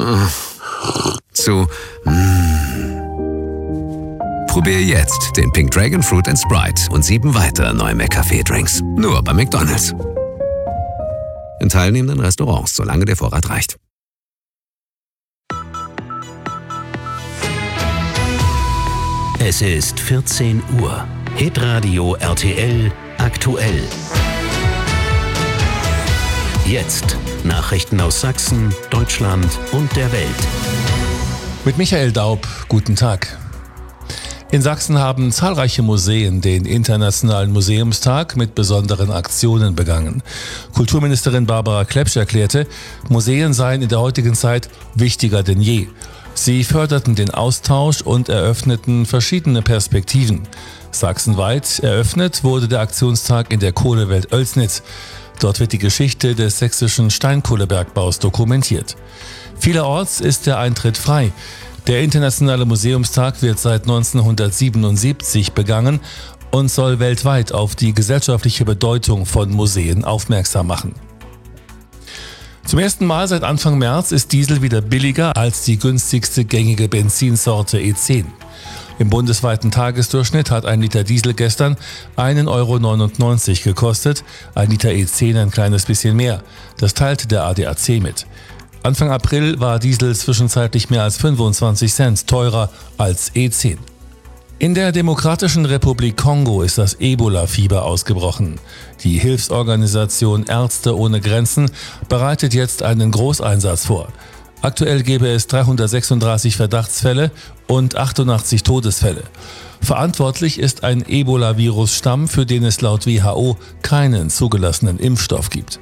zu Probier jetzt den Pink Dragon Fruit & Sprite und 7 weitere neue McCafé-Drinks. Nur bei McDonald's. In teilnehmenden Restaurants, solange der Vorrat reicht. Es ist 14 Uhr. Hitradio RTL aktuell. Jetzt Nachrichten aus Sachsen, Deutschland und der Welt. Mit Michael Daub, guten Tag. In Sachsen haben zahlreiche Museen den Internationalen Museumstag mit besonderen Aktionen begangen. Kulturministerin Barbara Klepsch erklärte, Museen seien in der heutigen Zeit wichtiger denn je. Sie förderten den Austausch und eröffneten verschiedene Perspektiven. Sachsenweit eröffnet wurde der Aktionstag in der Kohlewelt Oelsnitz. Dort wird die Geschichte des sächsischen Steinkohlebergbaus dokumentiert. Vielerorts ist der Eintritt frei. Der Internationale Museumstag wird seit 1977 begangen und soll weltweit auf die gesellschaftliche Bedeutung von Museen aufmerksam machen. Zum ersten Mal seit Anfang März ist Diesel wieder billiger als die günstigste gängige Benzinsorte E10. Im bundesweiten Tagesdurchschnitt hat ein Liter Diesel gestern 1,99 € gekostet, ein Liter E10 ein kleines bisschen mehr. Das teilte der ADAC mit. Anfang April war Diesel zwischenzeitlich mehr als 25 Cent teurer als E10. In der Demokratischen Republik Kongo ist das Ebola-Fieber ausgebrochen. Die Hilfsorganisation Ärzte ohne Grenzen bereitet jetzt einen Großeinsatz vor. Aktuell gäbe es 336 Verdachtsfälle und 88 Todesfälle. Verantwortlich ist ein Ebola-Virus-Stamm, für den es laut WHO keinen zugelassenen Impfstoff gibt.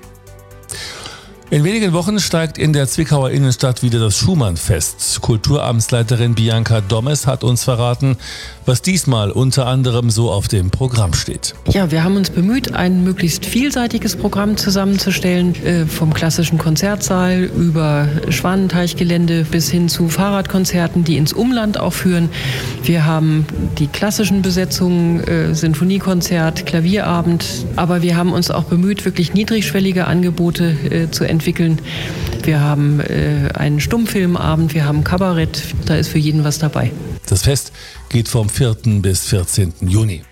In wenigen Wochen steigt in der Zwickauer Innenstadt wieder das Schumann-Fest. Kulturamtsleiterin Bianca Dommes hat uns verraten, was diesmal unter anderem so auf dem Programm steht. Ja, wir haben uns bemüht, ein möglichst vielseitiges Programm zusammenzustellen, vom klassischen Konzertsaal über Schwanenteichgelände bis hin zu Fahrradkonzerten, die ins Umland auch führen. Wir haben die klassischen Besetzungen, Sinfoniekonzert, Klavierabend, aber wir haben uns auch bemüht, wirklich niedrigschwellige Angebote zu entwickeln. Wir haben einen Stummfilmabend, wir haben Kabarett, da ist für jeden was dabei. Das Fest geht vom 4. bis 14. Juni.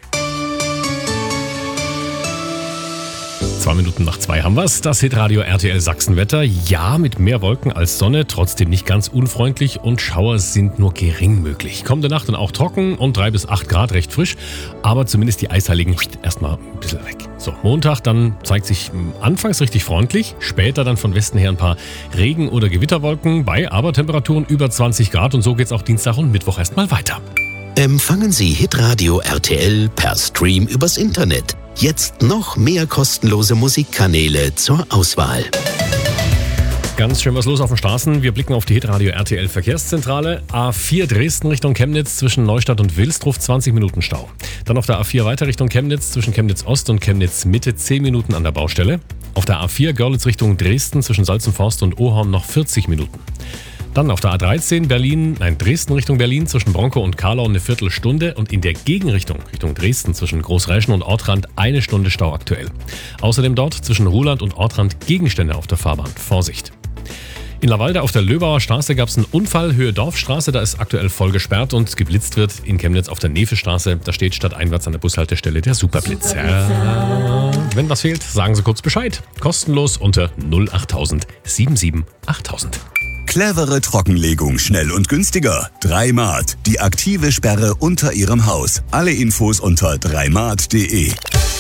2:02 haben wir's. Das Hitradio RTL Sachsenwetter. Ja, mit mehr Wolken als Sonne, trotzdem nicht ganz unfreundlich und Schauer sind nur gering möglich. Kommende Nacht dann auch trocken und 3 bis 8 Grad recht frisch, aber zumindest die Eisheiligen erstmal ein bisschen weg. So, Montag dann zeigt sich anfangs richtig freundlich, später dann von Westen her ein paar Regen- oder Gewitterwolken bei aber Temperaturen über 20 Grad und so geht's auch Dienstag und Mittwoch erstmal weiter. Empfangen Sie Hitradio RTL per Stream übers Internet. Jetzt noch mehr kostenlose Musikkanäle zur Auswahl. Ganz schön was los auf den Straßen. Wir blicken auf die Hitradio RTL Verkehrszentrale. A4 Dresden Richtung Chemnitz zwischen Neustadt und Wilsdruff 20 Minuten Stau. Dann auf der A4 weiter Richtung Chemnitz zwischen Chemnitz Ost und Chemnitz Mitte 10 Minuten an der Baustelle. Auf der A4 Görlitz Richtung Dresden zwischen Salzenforst und Ohorn noch 40 Minuten. Dann auf der A13 Dresden Richtung Berlin zwischen Bronkow und Karlau eine Viertelstunde und in der Gegenrichtung Richtung Dresden zwischen Großräschen und Ortrand 1 Stunde Stau aktuell. Außerdem dort zwischen Ruhland und Ortrand Gegenstände auf der Fahrbahn. Vorsicht! In Lavallda auf der Löbauer Straße gab es einen Unfall, Höhe Dorfstraße, da ist aktuell voll gesperrt und geblitzt wird in Chemnitz auf der Nefestraße. Da steht stadteinwärts an der Bushaltestelle der Superblitzer. Wenn was fehlt, sagen Sie kurz Bescheid. Kostenlos unter 08000 77 8000. Clevere Trockenlegung, schnell und günstiger. 3Mart, die aktive Sperre unter Ihrem Haus. Alle Infos unter 3mart.de.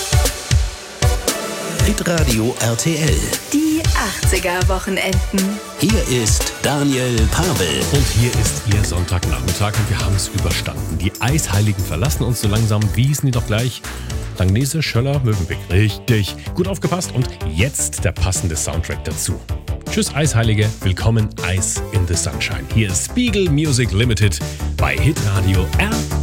Hitradio RTL. Die 80er-Wochenenden. Hier ist Daniel Pavel. Und hier ist Ihr Sonntagnachmittag und wir haben es überstanden. Die Eisheiligen verlassen uns so langsam. Wie hießen die doch gleich? Langnese, Schöller, Mövenpick. Richtig. Gut aufgepasst und jetzt der passende Soundtrack dazu. Tschüss Eisheilige, willkommen Ice in the Sunshine. Hier ist Spiegel Music Limited bei Hitradio RTL.